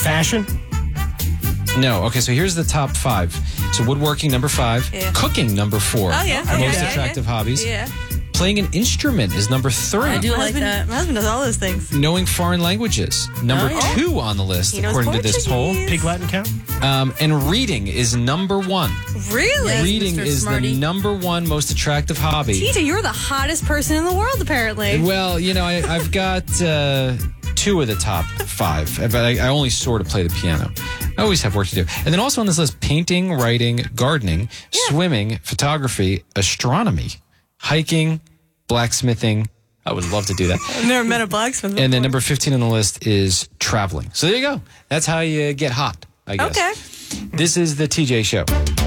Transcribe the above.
Fashion? No. Okay, so here's the top 5. So woodworking, number 5. Yeah. Cooking, number 4. Oh, yeah. Most Okay. attractive hobbies. Yeah. Playing an instrument is number 3. I do like husband, that. My husband does all those things. Knowing foreign languages, number Oh, yeah. 2 on the list, He knows according to this poll. Portuguese. Pig Latin count? And reading is number 1. Really? Yes. Reading Mr. is Smarty. the number 1 most attractive hobby. TJ, you're the hottest person in the world, apparently. Well, I've got 2 of the top 5, but I only sort of play the piano. I always have work to do. And then also on this list, painting, writing, gardening, swimming, photography, astronomy, hiking, blacksmithing. I would love to do that. I've never met a blacksmith before. And then number 15 on the list is traveling. So there you go. That's how you get hot, I guess. Okay. This is the TJ Show.